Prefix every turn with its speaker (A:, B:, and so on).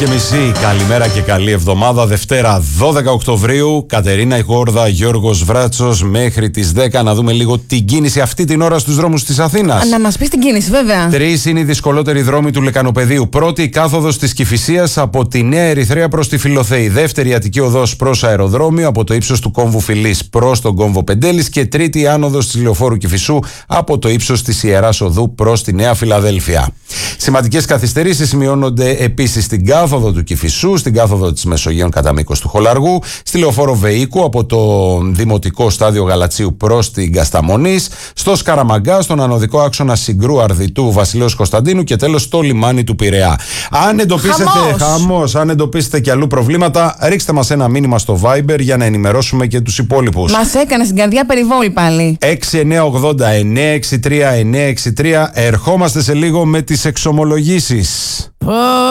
A: 9:30. Καλημέρα και καλή εβδομάδα. Δευτέρα 12 Οκτωβρίου. Κατερίνα Ιγόρδα, Γιώργος Βράτσος. Μέχρι τις 10 να δούμε λίγο την κίνηση αυτή την ώρα στους δρόμους της Αθήνας.
B: Να μας πεις την κίνηση, βέβαια.
A: 3 είναι οι δυσκολότεροι δρόμοι του Λεκανοπεδίου. Πρώτη, η κάθοδος της Κηφισίας από τη Νέα Ερυθρέα προς τη Φιλοθέη. Δεύτερη, η Αττική οδός προς αεροδρόμιο από το ύψος του κόμβου Φιλής προς τον κόμβο Πεντέλης. Και τρίτη, η άνοδος της Λεωφόρου Κηφισού από το ύψος της Ιεράς Οδού προς τη Νέα Φιλαδέλφια. Σημαντικές καθυστερήσεις σημειώνονται επίσης στην κάθοδο του Κηφισού, στην κάθοδο της Μεσογείων κατά μήκος του Χολαργού, στη Λεωφόρο Βεϊκού από το Δημοτικό Στάδιο Γαλατσίου προς την Κασταμονής, στο Σκαραμαγκά, στον ανωδικό άξονα Συγκρού Αρδιτού Βασιλέως Κωνσταντίνου και τέλος στο λιμάνι του Πειραιά. Αν εντοπίσετε και αλλού προβλήματα, ρίξτε μας ένα μήνυμα στο Viber για να ενημερώσουμε και τους υπόλοιπους.
B: Μας έκανε στην καρδιά περιβόλη πάλι.
A: 6980-963-963. Ερχόμαστε σε λίγο με τις εξομολογήσεις.